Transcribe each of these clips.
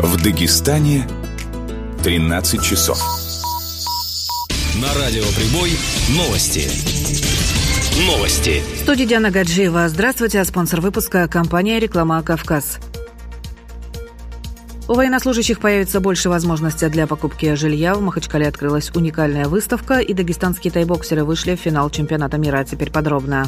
В Дагестане 13 часов. На радио «Прибой» новости. В студии Диана Гаджиева. Здравствуйте, спонсор выпуска – компания «Реклама Кавказ». У военнослужащих появится больше возможностей для покупки жилья. В Махачкале открылась уникальная выставка, и дагестанские тайбоксеры вышли в финал чемпионата мира. Теперь подробно.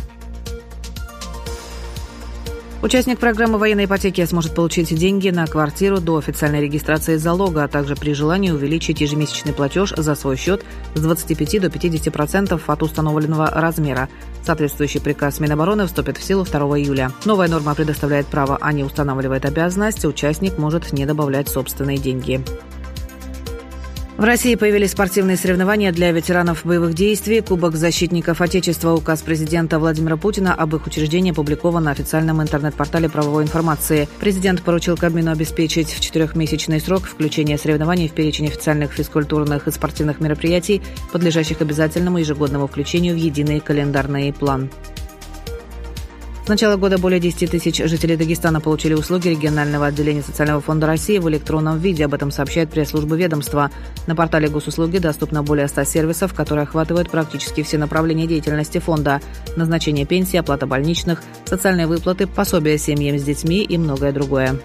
Участник программы военной ипотеки сможет получить деньги на квартиру до официальной регистрации залога, а также при желании увеличить ежемесячный платеж за свой счет с 25 до 50% от установленного размера. Соответствующий приказ Минобороны вступит в силу 2 июля. Новая норма предоставляет право, а не устанавливает обязанность. Участник может не добавлять собственные деньги. В России появились спортивные соревнования для ветеранов боевых действий. Кубок защитников Отечества. Указ президента Владимира Путина об их учреждении опубликован на официальном интернет-портале правовой информации. Президент поручил Кабмину обеспечить в 4-месячный срок включение соревнований в перечень официальных физкультурных и спортивных мероприятий, подлежащих обязательному ежегодному включению в единый календарный план. С начала года более 10 тысяч жителей Дагестана получили услуги регионального отделения Социального фонда России в электронном виде. Об этом сообщает пресс-служба ведомства. На портале госуслуги доступно более 100 сервисов, которые охватывают практически все направления деятельности фонда: назначение пенсии, оплата больничных, социальные выплаты, пособия семьям с детьми и многое другое.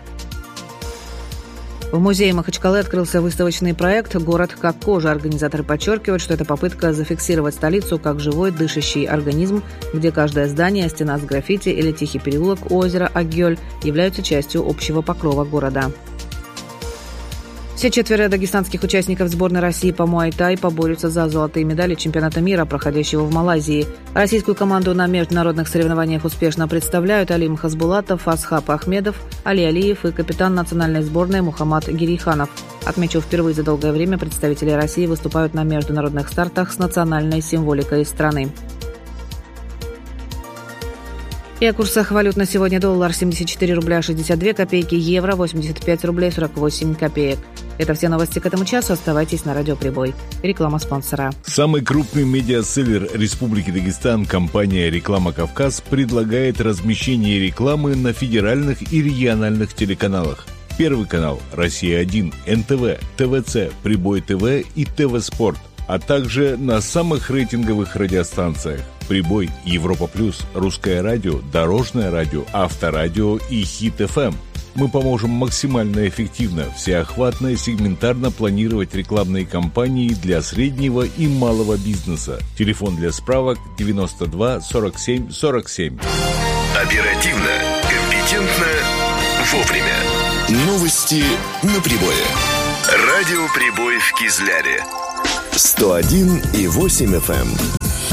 В музее Махачкалы открылся выставочный проект «Город как кожа». Организаторы подчеркивают, что это попытка зафиксировать столицу как живой дышащий организм, где каждое здание, стена с граффити или тихий переулок у озера Агьёль являются частью общего покрова города. Все 4 дагестанских участников сборной России по муай-тай поборются за золотые медали чемпионата мира, проходящего в Малайзии. Российскую команду на международных соревнованиях успешно представляют Алим Хасбулатов, Асхаб Ахмедов, Али Алиев и капитан национальной сборной Мухаммад Гирейханов. Отмечу, впервые за долгое время представители России выступают на международных стартах с национальной символикой страны. И о курсах валют на сегодня: доллар 74 рубля 62 копейки, евро 85 рублей 48 копеек. Это все новости к этому часу. Оставайтесь на радио «Прибой». Реклама спонсора. Самый крупный медиаселлер Республики Дагестан, компания «Реклама Кавказ», предлагает размещение рекламы на федеральных и региональных телеканалах. Первый канал «Россия-1», НТВ, ТВЦ, Прибой ТВ и ТВ Спорт, а также на самых рейтинговых радиостанциях: Прибой, Европа Плюс, Русское радио, Дорожное радио, Авторадио и Хит ФМ. Мы поможем максимально эффективно, всеохватно и сегментарно планировать рекламные кампании для среднего и малого бизнеса. Телефон для справок 92 47 47. Оперативно, компетентно, вовремя. Новости на Прибое. Радио «Прибой» в Кизляре. 101,8 FM.